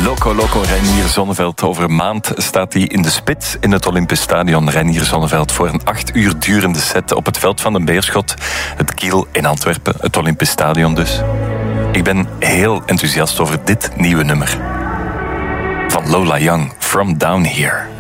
Loco Reinier Zonneveld. Over een maand staat hij in de spits in het Olympisch Stadion. Reinier Zonneveld voor een 8 uur durende set op het veld van de Beerschot. Het Kiel in Antwerpen, het Olympisch Stadion dus. Ik ben heel enthousiast over dit nieuwe nummer. Van Lola Young, From Down Here.